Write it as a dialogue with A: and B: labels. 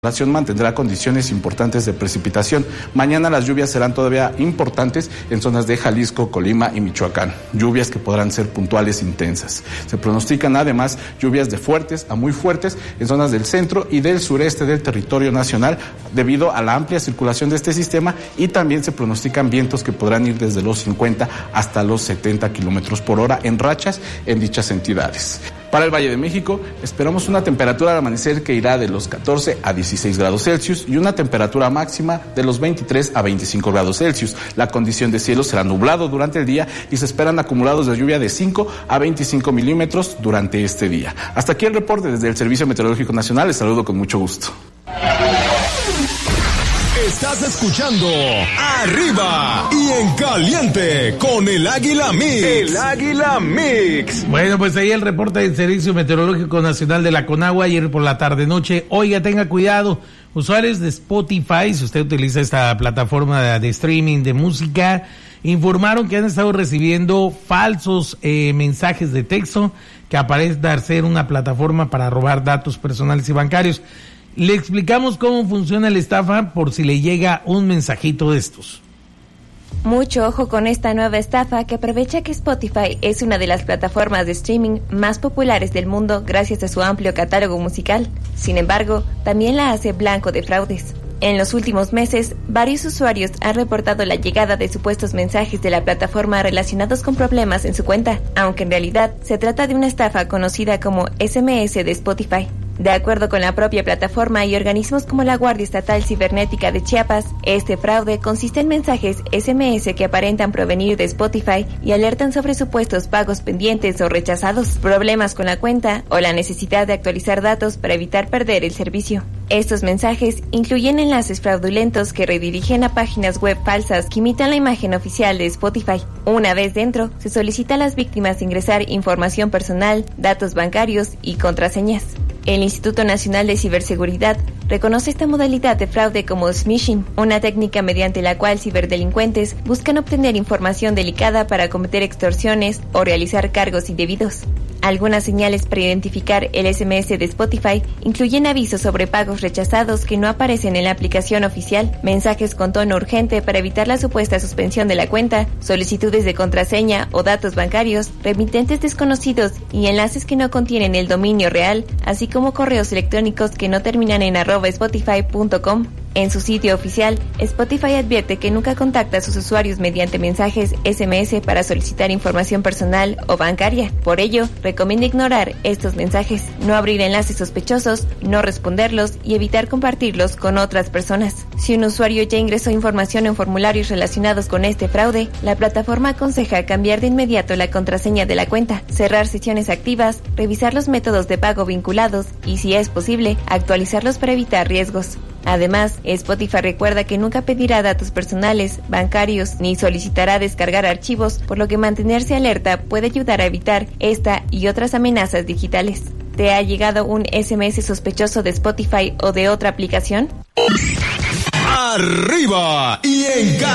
A: Mantendrá condiciones importantes de precipitación. Mañana las lluvias serán todavía importantes en zonas de Jalisco, Colima y Michoacán. Lluvias que podrán ser puntuales intensas. Se pronostican además lluvias de fuertes a muy fuertes en zonas del centro y del sureste del territorio nacional debido a la amplia circulación de este sistema, y también se pronostican vientos que podrán ir desde los 50 hasta los 70 kilómetros por hora en rachas en dichas entidades. Para el Valle de México esperamos una temperatura al amanecer que irá de los 14 a 16 grados Celsius y una temperatura máxima de los 23 a 25 grados Celsius. La condición de cielo será nublado durante el día y se esperan acumulados de lluvia de 5 a 25 milímetros durante este día. Hasta aquí el reporte desde el Servicio Meteorológico Nacional. Les saludo con mucho gusto.
B: Estás escuchando Arriba y en Caliente con el Águila Mix. El Águila Mix.
C: Bueno, pues ahí el reporte del Servicio Meteorológico Nacional de la Conagua ayer por la tarde-noche. Oiga, tenga cuidado, usuarios de Spotify, si usted utiliza esta plataforma de streaming de música, informaron que han estado recibiendo falsos mensajes de texto que aparentan ser una plataforma para robar datos personales y bancarios. Le explicamos cómo funciona la estafa por si le llega un mensajito de estos.
D: Mucho ojo con esta nueva estafa que aprovecha que Spotify es una de las plataformas de streaming más populares del mundo gracias a su amplio catálogo musical. Sin embargo, también la hace blanco de fraudes. En los últimos meses, varios usuarios han reportado la llegada de supuestos mensajes de la plataforma relacionados con problemas en su cuenta, aunque en realidad se trata de una estafa conocida como SMS de Spotify. De acuerdo con la propia plataforma y organismos como la Guardia Estatal Cibernética de Chiapas, este fraude consiste en mensajes SMS que aparentan provenir de Spotify y alertan sobre supuestos pagos pendientes o rechazados, problemas con la cuenta o la necesidad de actualizar datos para evitar perder el servicio. Estos mensajes incluyen enlaces fraudulentos que redirigen a páginas web falsas que imitan la imagen oficial de Spotify. Una vez dentro, se solicita a las víctimas ingresar información personal, datos bancarios y contraseñas. El Instituto Nacional de Ciberseguridad reconoce esta modalidad de fraude como smishing, una técnica mediante la cual ciberdelincuentes buscan obtener información delicada para cometer extorsiones o realizar cargos indebidos. Algunas señales para identificar el SMS de Spotify incluyen avisos sobre pagos rechazados que no aparecen en la aplicación oficial, mensajes con tono urgente para evitar la supuesta suspensión de la cuenta, solicitudes de contraseña o datos bancarios, remitentes desconocidos y enlaces que no contienen el dominio real, así como correos electrónicos que no terminan en @spotify.com. En su sitio oficial, Spotify advierte que nunca contacta a sus usuarios mediante mensajes SMS para solicitar información personal o bancaria. Por ello, recomienda ignorar estos mensajes, no abrir enlaces sospechosos, no responderlos y evitar compartirlos con otras personas. Si un usuario ya ingresó información en formularios relacionados con este fraude, la plataforma aconseja cambiar de inmediato la contraseña de la cuenta, cerrar sesiones activas, revisar los métodos de pago vinculados y, si es posible, actualizarlos para evitar riesgos. Además, Spotify recuerda que nunca pedirá datos personales, bancarios, ni solicitará descargar archivos, por lo que mantenerse alerta puede ayudar a evitar esta y otras amenazas digitales. ¿Te ha llegado un SMS sospechoso de Spotify o de otra aplicación?
B: Arriba y en